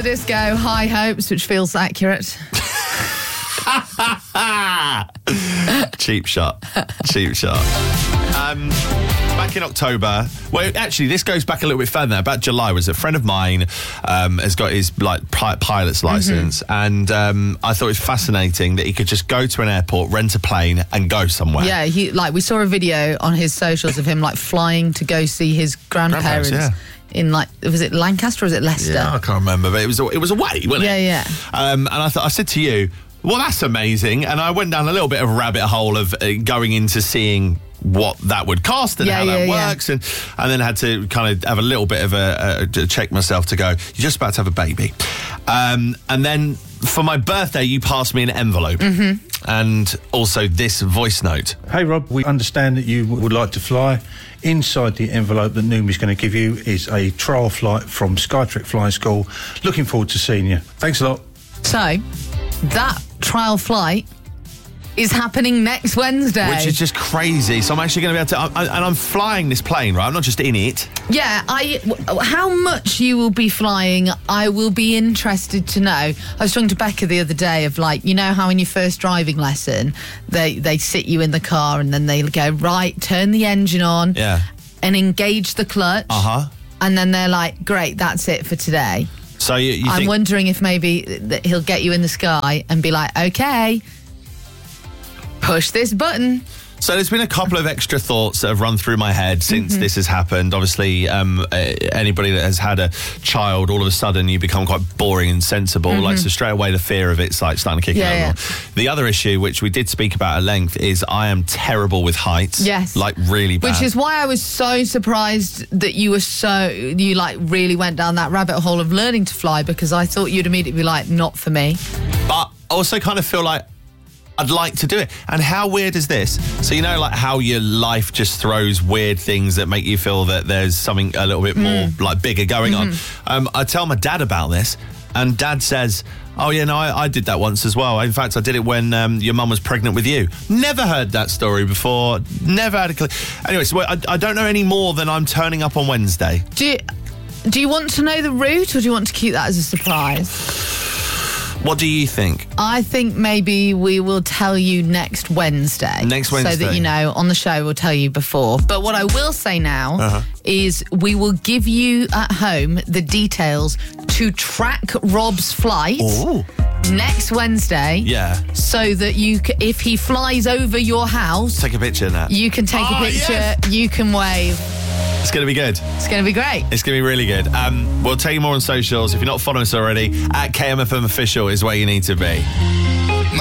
Disco, High Hopes, which feels accurate. Cheap shot. Back in October, well, actually, this goes back a little bit further. About July, was a friend of mine has got his pilot's license, and I thought it was fascinating that he could just go to an airport, rent a plane, and go somewhere. Yeah, we saw a video on his socials of him flying to go see his grandparents. Yeah. In was it Lancaster or was it Leicester? Yeah, I can't remember, but it was away, wasn't it? Yeah. And I said to you, well, that's amazing. And I went down a little bit of a rabbit hole of going into seeing what that would cost and how that works, and then had to kind of have a little bit of a check myself to go, you're just about to have a baby. And then for my birthday, you passed me an envelope and also this voice note. Hey, Rob, we understand that you would like to fly. Inside the envelope that Noomi's going to give you is a trial flight from Skytrek Flying School. Looking forward to seeing you. Thanks a lot. So, that trial flight is happening next Wednesday. Which is just crazy. So I'm actually going to be able to... and I'm flying this plane, right? I'm not just in it. Yeah, how much you will be flying, I will be interested to know. I was talking to Becca the other day of you know how in your first driving lesson, they sit you in the car and then they go, right, turn the engine on and engage the clutch. And then they're like, great, that's it for today. So I'm wondering if maybe he'll get you in the sky and be like, okay, push this button. So there's been a couple of extra thoughts that have run through my head since this has happened. Obviously, anybody that has had a child, all of a sudden you become quite boring and sensible. So straight away the fear of it's starting to kick in. Yeah. The other issue, which we did speak about at length, is I am terrible with heights. Yes. Really bad. Which is why I was so surprised that you really went down that rabbit hole of learning to fly, because I thought you'd immediately be not for me. But I also kind of feel like I'd like to do it. And how weird is this? So you know how your life just throws weird things that make you feel that there's something a little bit more bigger going on. I tell my dad about this, and Dad says, oh yeah, no, I did that once as well. In fact, I did it when your mum was pregnant with you. Never heard that story before. Never had a clue. Anyway, so I don't know any more than I'm turning up on Wednesday. Do you want to know the route, or do you want to keep that as a surprise? What do you think? I think maybe we will tell you next Wednesday. Next Wednesday. So that you know, on the show we'll tell you before. But what I will say now is we will give you at home the details to track Rob's flight next Wednesday. Yeah. So that if he flies over your house... Take a picture of that. You can take a picture, you can wave. It's going to be good. It's going to be great. It's going to be really good. We'll tell you more on socials. If you're not following us already, at KMFM Official is where you need to be.